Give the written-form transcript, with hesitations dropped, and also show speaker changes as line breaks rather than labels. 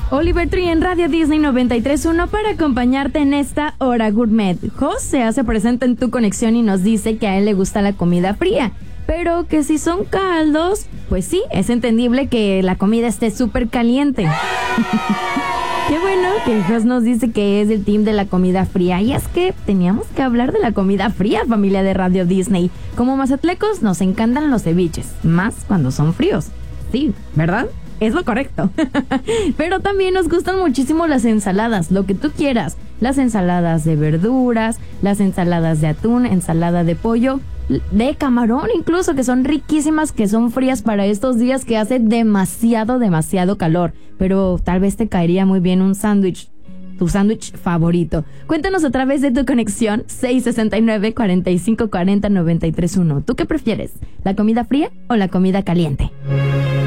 Oliver Tree en Radio Disney 93.1 para acompañarte en esta hora gourmet. Jos se hace presente en tu conexión y nos dice que a él le gusta la comida fría, pero que si son caldos, pues sí, es entendible que la comida esté súper caliente. Qué bueno que Jos nos dice que es del team de la comida fría. Y es que teníamos que hablar de la comida fría, familia de Radio Disney. Como mazatlecos nos encantan los ceviches, más cuando son fríos. Sí, ¿verdad? Es lo correcto. Pero también nos gustan muchísimo las ensaladas, lo que tú quieras. Las ensaladas de verduras, las ensaladas de atún, ensalada de pollo, de camarón incluso, que son riquísimas, que son frías para estos días que hace demasiado calor. Pero tal vez te caería muy bien un sándwich, tu sándwich favorito. Cuéntanos a través de tu conexión 669-4540-931. ¿Tú qué prefieres? ¿La comida fría o la comida caliente?